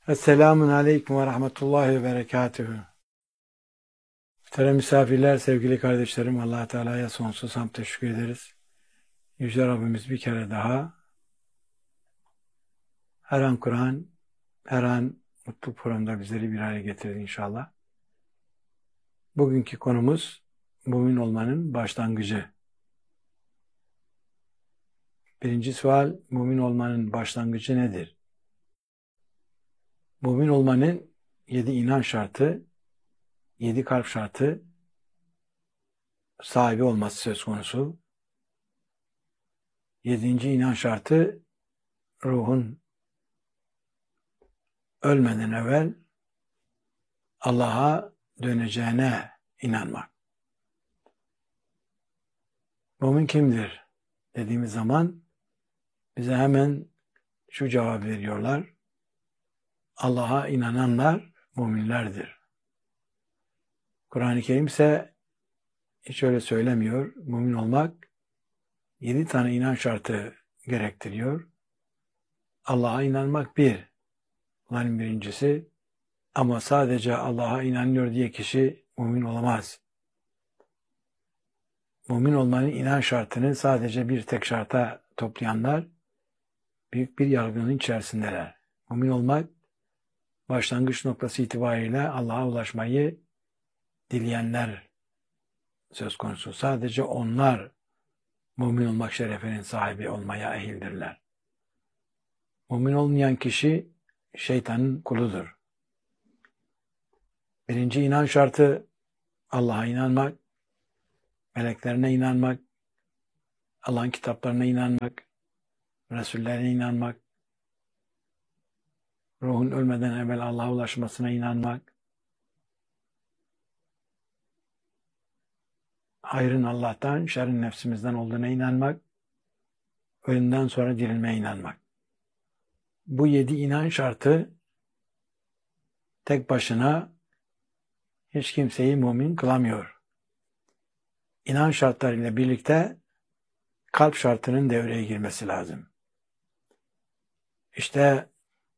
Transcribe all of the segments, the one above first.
Esselamun Aleyküm ve Rahmetullahi ve Berekatühü. Muhterem misafirler, sevgili kardeşlerim, Allah Teala'ya sonsuz hamd teşekkür ederiz. Yüce Rabbimiz bir kere daha her an Kur'an, her an mutlu programda bizleri bir araya getirdi inşallah. Bugünkü konumuz mümin olmanın başlangıcı. Birinci sual, mümin olmanın başlangıcı nedir? Mümin olmanın 7 inan şartı, 7 kalp şartı sahibi olması söz konusu. 7. inan şartı ruhun ölmeden evvel Allah'a döneceğine inanmak. Mümin kimdir dediğimiz zaman bize hemen şu cevap veriyorlar. Allah'a inananlar müminlerdir. Kur'an-ı Kerim ise hiç öyle söylemiyor. Mümin olmak 7 tane inan şartı gerektiriyor. Allah'a inanmak bir. Bunların birincisi. Ama sadece Allah'a inanıyor diye kişi mümin olamaz. Mümin olmanın inan şartını sadece bir tek şarta toplayanlar büyük bir yargının içerisindeler. Mümin olmak başlangıç noktası itibariyle Allah'a ulaşmayı dileyenler söz konusu. Sadece onlar mümin olmak şerefinin sahibi olmaya ehildirler. Mümin olmayan kişi şeytanın kuludur. Birinci inan şartı Allah'a inanmak, meleklerine inanmak, Allah'ın kitaplarına inanmak, Resullerine inanmak, ruhun ölmeden evvel Allah'a ulaşmasına inanmak, hayrın Allah'tan, şerrin nefsimizden olduğuna inanmak, ölümden sonra dirilmeye inanmak. Bu 7 inan şartı tek başına hiç kimseyi mümin kılamıyor. İnan şartlarıyla birlikte kalp şartının devreye girmesi lazım. İşte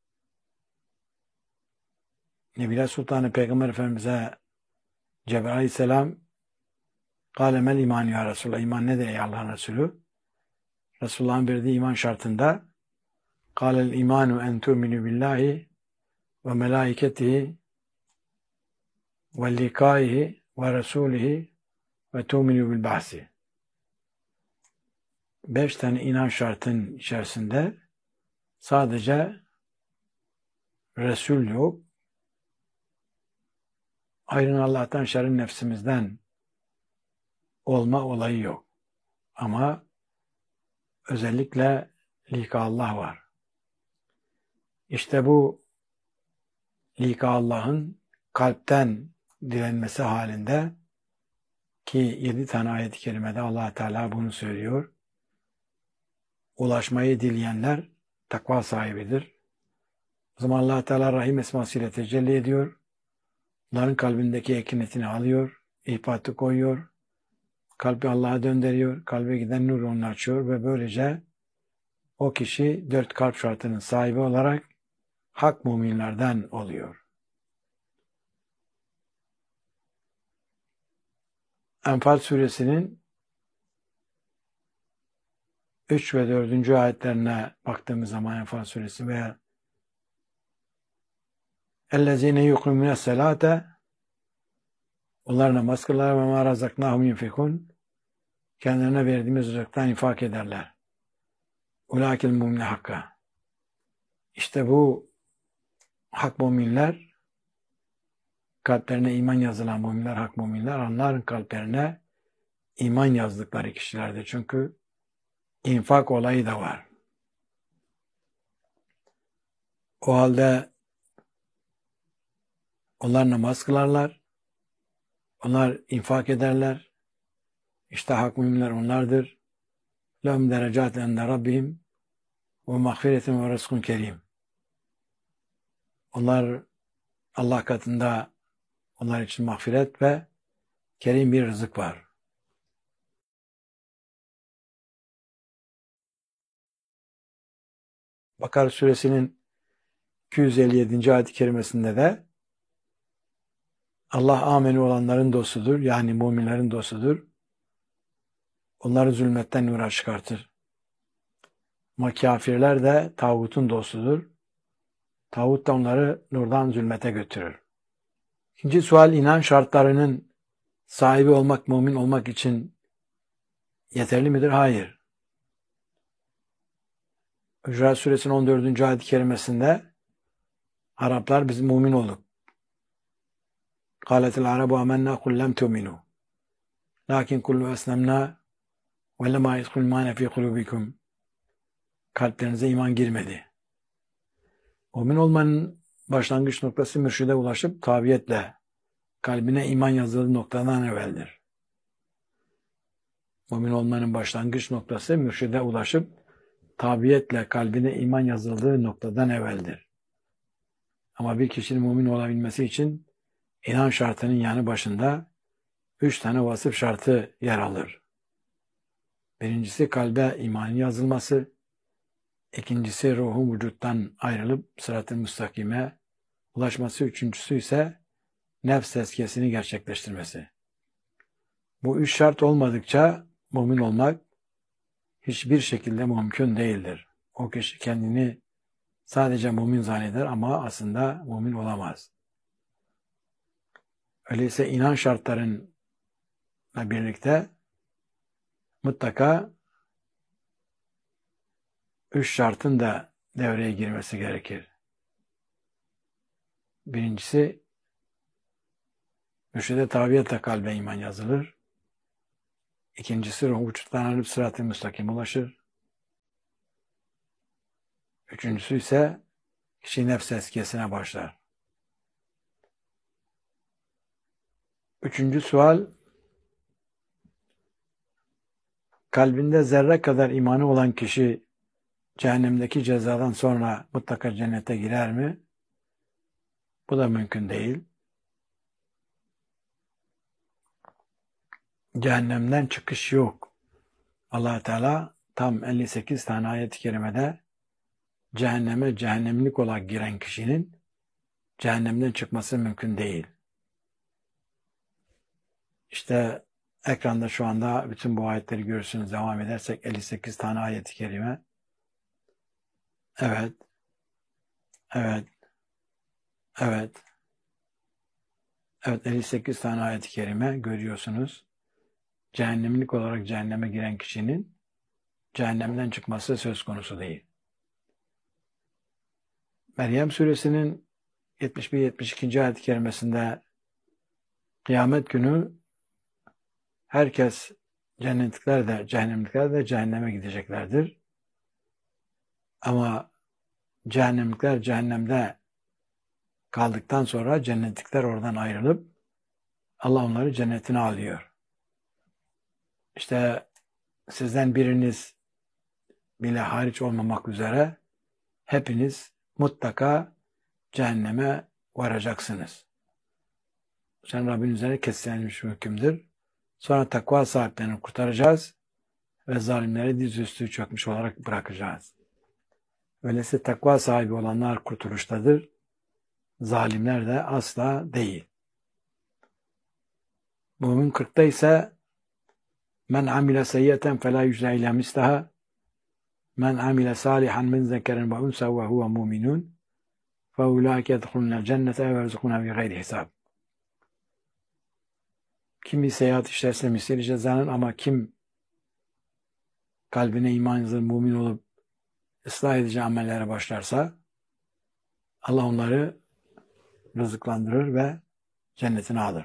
Nebiler Sultanı Peygamber Efendimiz'e Cebrail Aleyhisselam "Kâle mel iman ya Resulallah." İman nedir ey Allah'ın Resulü? Resulullah'ın verdiği iman şartında "Kâlel imanu en tu'minu billahi ve melâiketihi ve likâihi ve resûlihi ve tu'minu bil ba'si." 5 tane inan şartının içerisinde sadece Resul yok. Hayrın Allah'tan, şerrin nefsimizden olma olayı yok. Ama özellikle lika Allah var. İşte bu lika Allah'ın kalpten dilenmesi halinde ki 7 tane ayet-i kerimede Allah Teala bunu söylüyor. Ulaşmayı dileyenler takva sahibidir. O zaman Allah Teala Rahim esmasıyla tecelli ediyor. Onların kalbindeki ekinetini alıyor, ihbatı koyuyor. Kalbi Allah'a döndürüyor, kalbe giden nur onu açıyor ve böylece o kişi 4 kalp şartının sahibi olarak hak müminlerden oluyor. Enfal suresinin 3 ve 4. ayetlerine baktığımız zaman Enfal suresi veya اَلَّذ۪ينَ يُقِمُونَ السَّلَاةَ onlar namaz kılar ve مَا رَزَقْنَاهُمْ يُنْفِقُونَ kendilerine verdiğimiz rızıktan infak ederler. اُولَٰئِكَ الْمُؤْمِنِينَ hakka. İşte bu hak müminler, kalplerine iman yazılan müminler, hak müminler, onların kalplerine iman yazdıkları kişilerdir. Çünkü infak olayı da var. O halde onlar namaz kılarlar, onlar infak ederler. İşte hak müminler onlardır. لَهُمْ دَرَجَاتٍ عِنْدَ رَبِّهِمْ وَمَغْفِرَةٍ وَرِزْقٌ كَرِيمٌ. Onlar Allah katında onlar için mağfiret ve kerim bir rızık var. Bakara suresinin 257. ayet-i kerimesinde de Allah ameni olanların dostudur. Yani müminlerin dostudur. Onları zulmetten nura çıkartır. Ama kafirler de tağutun dostudur. Tağut da onları nurdan zulmete götürür. İkinci sual, inan şartlarının sahibi olmak, mümin olmak için yeterli midir? Hayır. Hucurat Suresinin 14. ayet-i kerimesinde Araplar biz mümin olduk. قَالَتِ الْعَرَبُ آمَنَّا قُلْ لَمْ تُؤْمِنُوا لَكِنْ قُلُوا أَسْلَمْنَا وَلَمَا يَدْخُلُ الْإِيمَانُ فِي قُلُوبِكُمْ. Kalplerinize iman girmedi. Mümin olmanın başlangıç noktası mürşide ulaşıp tabiyetle kalbine iman yazıldığı noktadan evveldir. Mümin olmanın başlangıç noktası mürşide ulaşıp tabiyetle kalbine iman yazıldığı noktadan evveldir. Ama bir kişinin mümin olabilmesi için inan şartının yanı başında 3 tane vasıf şartı yer alır. Birincisi kalbe imanın yazılması, ikincisi ruhun vücuttan ayrılıp sırat-ı müstakime ulaşması, üçüncüsü ise nefs tezkiyesini gerçekleştirmesi. Bu 3 şart olmadıkça mümin olmak hiçbir şekilde mümkün değildir. O kişi kendini sadece mümin zanneder ama aslında mümin olamaz. Öyleyse inan şartlarıyla birlikte mutlaka 3 şartın da devreye girmesi gerekir. Birincisi, mürşide tabiyetle kalbe iman yazılır. İkincisi, ruh vücuttan ayrılıp sırat-ı müstakim ulaşır. Üçüncüsü ise kişi nefs tezkiyesine başlar. Üçüncü sual, kalbinde zerre kadar imanı olan kişi cehennemdeki cezadan sonra mutlaka cennete girer mi? Bu da mümkün değil. Cehennemden çıkış yok. Allah Teala tam 58 tane ayet-i kerimede cehenneme cehennemlik olarak giren kişinin cehennemden çıkması mümkün değil. İşte ekranda şu anda bütün bu ayetleri görürsünüz. Devam edersek 58 tane ayet-i kerime. Evet. Evet. Evet. Evet, 58 tane ayet-i kerime görüyorsunuz. Cehennemlik olarak cehenneme giren kişinin cehennemden çıkması söz konusu değil. Meryem suresinin 71-72. ayet-i kerimesinde kıyamet günü herkes cennetlikler de cehennemlikler de cehenneme gideceklerdir. Ama cehennemlikler cehennemde kaldıktan sonra cennetlikler oradan ayrılıp Allah onları cennetine alıyor. İşte sizden biriniz bile hariç olmamak üzere hepiniz mutlaka cehenneme varacaksınız. Sen Rabbin üzerine kesinleşmiş hükümdür. Sonra takva sahiplerini kurtaracağız ve zalimleri dizüstü çökmüş olarak bırakacağız. Öyleyse takva sahibi olanlar kurtuluştadır. Zalimler de asla değil. Mümin 40'ta ise men amile seyyeten felâ yücre ilâ mislaha men amile salihan min zekerin ve unsa ve huve mu'minun fe ulâike yedhulunel cennete ve erzukuna bi gayri hisab. Kimi seyahat işlerse misli cezanın, ama kim kalbine iman yazılı mümin olup ıslah edici amellere başlarsa Allah onları rızıklandırır ve cennetine alır.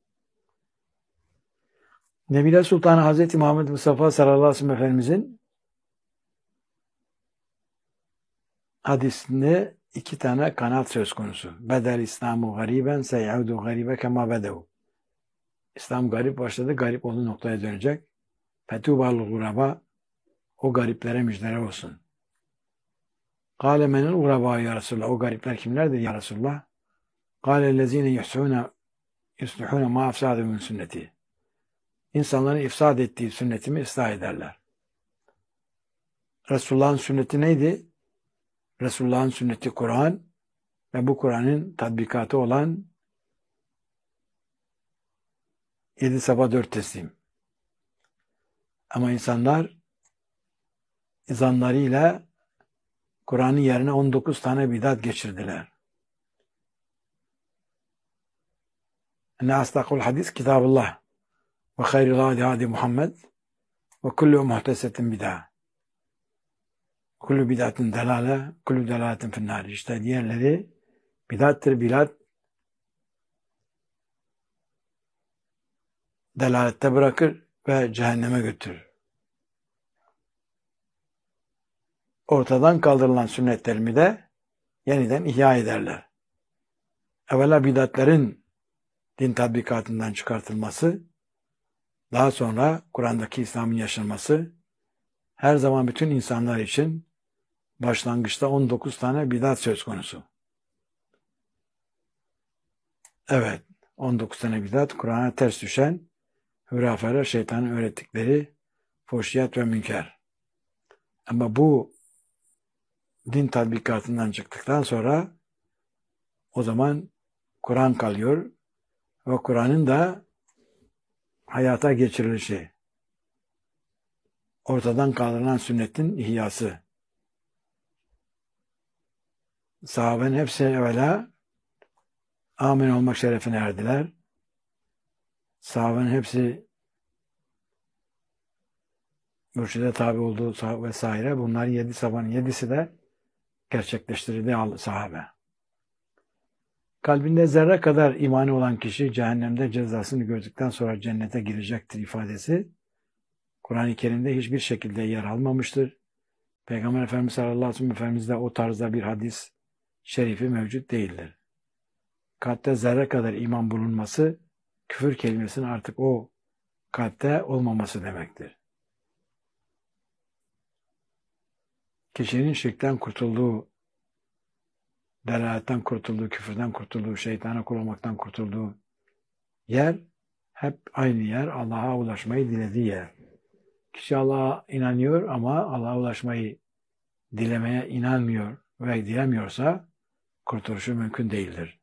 Nebiler Sultanı Hazreti Muhammed Mustafa sallallahu aleyhi ve sellem Efendimizin hadisinde 2 tane kanat söz konusu. Bedel İslamu gariben seyaudu garibe kema bedevu. İslam garip başladı, garip olduğu noktaya dönecek. Fetûbâl guraba, o gariplere müjdeler olsun. Kâle menel guraba ya Resulallah, o garipler kimlerdir ya Resulallah? Kâle lezîne yuslihûne mâ efsâdü min sünneti. İnsanların ifsad ettiği sünnetimi ıslah ederler. Resulullah'ın sünneti neydi? Resulullah'ın sünneti Kur'an, ve bu Kur'an'ın tatbikatı olan 7 sabah 4 teslim. Ama insanlar zanlarıyla Kur'an'ın yerine 19 tane bidat geçirdiler. Ne asdakul hadis kitabullah ve hayrul hadi hadi Muhammed ve kullu muhtesetin bid'a. Kullu bid'atin delale, kullu delaletin finnâr. İşte diğerleri bidattır, bidat delalette bırakır ve cehenneme götürür. Ortadan kaldırılan sünnetlerimi de yeniden ihya ederler. Evvela bidatlerin din tatbikatından çıkartılması, daha sonra Kur'an'daki İslam'ın yaşanması, her zaman bütün insanlar için başlangıçta 19 tane bidat söz konusu. Evet, 19 tane bidat, Kur'an'a ters düşen, hurafeler, şeytanın öğrettikleri fuhşiyat ve münker. Ama bu din tatbikatından çıktıktan sonra o zaman Kur'an kalıyor ve Kur'an'ın da hayata geçirilişi, ortadan kaldırılan sünnetin ihyası. Sahabenin hepsi evvela amin olmak şerefine erdiler. Sahabenin hepsi mürşide tabi olduğu vesaire. Bunların 7 sabahın 7'si de gerçekleştirildi sahabe. Kalbinde zerre kadar imanı olan kişi cehennemde cezasını gördükten sonra cennete girecektir ifadesi Kur'an-ı Kerim'de hiçbir şekilde yer almamıştır. Peygamber Efendimiz sallallahu aleyhi ve sellem Efendimiz'de o tarzda bir hadis şerifi mevcut değildir. Kalpte zerre kadar iman bulunması, küfür kelimesinin artık o kalpte olmaması demektir. Kişinin şirkten kurtulduğu, delaletten kurtulduğu, küfürden kurtulduğu, şeytana kul olmaktan kurtulduğu yer hep aynı yer, Allah'a ulaşmayı dilediği yer. Kişi Allah'a inanıyor ama Allah'a ulaşmayı dilemeye inanmıyor ve dilemiyorsa kurtuluşu mümkün değildir.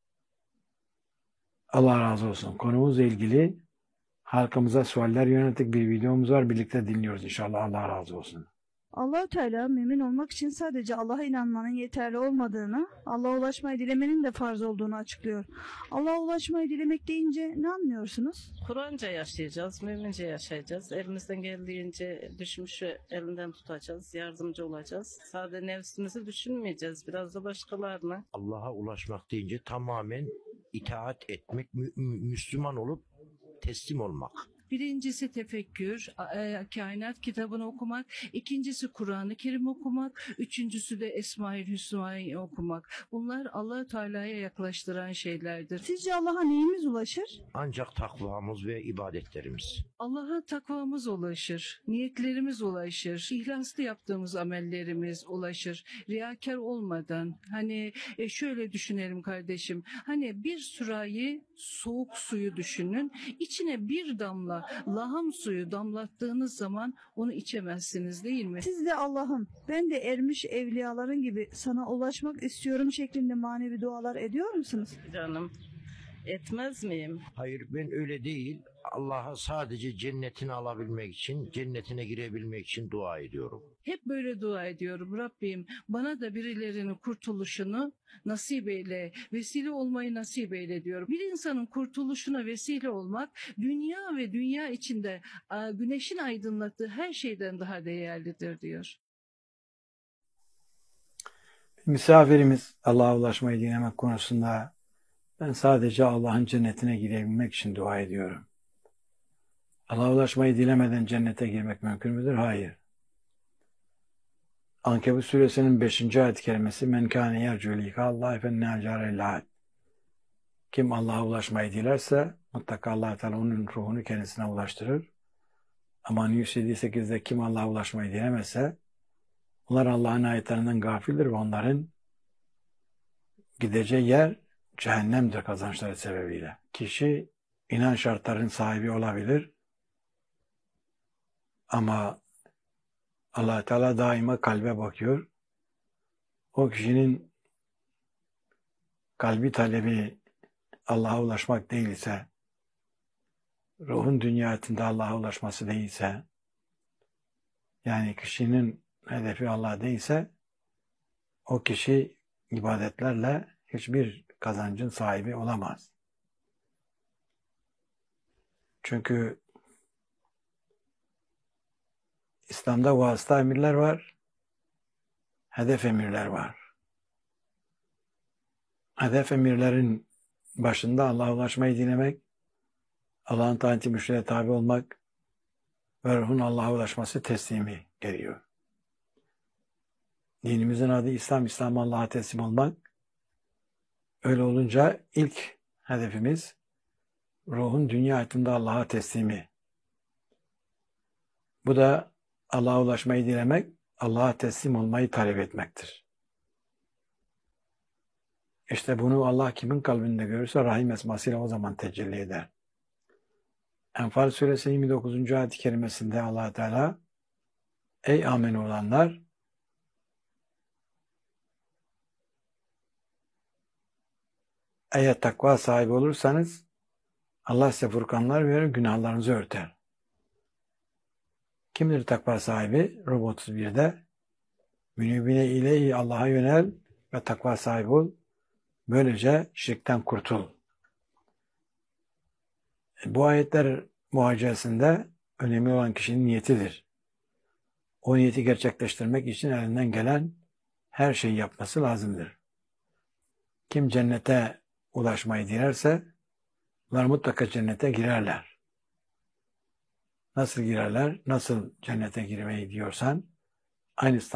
Allah razı olsun. Konumuzla ilgili halkımıza sualler yönelik bir videomuz var. Birlikte dinliyoruz inşallah. Allah razı olsun. Allah-u Teala mümin olmak için sadece Allah'a inanmanın yeterli olmadığını, Allah'a ulaşmayı dilemenin de farz olduğunu açıklıyor. Allah'a ulaşmayı dilemek deyince ne anlıyorsunuz? Kur'anca yaşayacağız, mümince yaşayacağız. Elimizden geldiğince düşmüşü elinden tutacağız, yardımcı olacağız. Sadece nefsimizi düşünmeyeceğiz, biraz da başkalarını. Allah'a ulaşmak deyince tamamen itaat etmek, Müslüman olup teslim olmak. Birincisi tefekkür, kainat kitabını okumak, ikincisi Kur'an-ı Kerim okumak, üçüncüsü de Esma-i Hüsna'yı okumak. Bunlar Allah-u Teala'ya yaklaştıran şeylerdir. Sizce Allah'a neyimiz ulaşır? Ancak takvamız ve ibadetlerimiz. Allah'a takvamız ulaşır, niyetlerimiz ulaşır, ihlaslı yaptığımız amellerimiz ulaşır. Riyakar olmadan, şöyle düşünelim kardeşim, bir sürahi soğuk suyu düşünün, içine bir damla laham suyu damlattığınız zaman onu içemezsiniz değil mi? Siz de Allah'ım ben de ermiş evliyaların gibi sana ulaşmak istiyorum şeklinde manevi dualar ediyor musunuz? Canım, etmez miyim? Hayır, ben öyle değil. Allah'a sadece cennetini alabilmek için, cennetine girebilmek için dua ediyorum. Hep böyle dua ediyorum. Rabbim bana da birilerinin kurtuluşunu nasip eyle, vesile olmayı nasip eyle diyorum. Bir insanın kurtuluşuna vesile olmak dünya ve dünya içinde güneşin aydınlattığı her şeyden daha değerlidir diyor. Misafirimiz Allah'a ulaşmayı dilemek konusunda ben sadece Allah'ın cennetine girebilmek için dua ediyorum. Allah'a ulaşmayı dilemeden cennete girmek mümkün müdür? Hayır. Ankebut suresinin 5. ayet-i kerimesi men kâne yercû likâllâhi fennâcârellâh. Kim Allah'a ulaşmayı dilerse mutlaka Allah Teala onun ruhunu kendisine ulaştırır. Ama 178'de kim Allah'a ulaşmayı dilemezse onlar Allah'ın ayetlerinden gafildir ve onların gideceği yer cehennemdir kazançları sebebiyle. Kişi inan şartlarının sahibi olabilir ama Allah Teala daima kalbe bakıyor. O kişinin kalbi talebi Allah'a ulaşmak değilse, ruhun dünya hayatında Allah'a ulaşması değilse, yani kişinin hedefi Allah değilse, o kişi ibadetlerle hiçbir kazancın sahibi olamaz. Çünkü İslam'da vasıta emirler var, hedef emirler var. Hedef emirlerin başında Allah'a ulaşmayı dilemek, Allah'ın taati müşriye tabi olmak ve ruhun Allah'a ulaşması teslimi geliyor. Dinimizin adı İslam, İslam Allah'a teslim olmak. Öyle olunca ilk hedefimiz ruhun dünya hayatında Allah'a teslimi. Bu da Allah'a ulaşmayı dilemek, Allah'a teslim olmayı talep etmektir. İşte bunu Allah kimin kalbinde görürse Rahim esmasıyla o zaman tecelli eder. Enfal suresi 29. ayet-i kerimesinde Allah Teala, ey amin olanlar, eğer takva sahibi olursanız Allah size furkanlar verir, günahlarınızı örter. Kimdir takva sahibi? Rum 31'de münibine ileyhi, Allah'a yönel ve takva sahibi ol. Böylece şirkten kurtul. Bu ayetler muhacesinde önemli olan kişinin niyetidir. O niyeti gerçekleştirmek için elinden gelen her şeyi yapması lazımdır. Kim cennete ulaşmayı dilerse, onlar mutlaka cennete girerler. Nasıl girerler? Nasıl cennete girmeyi diyorsan, aynı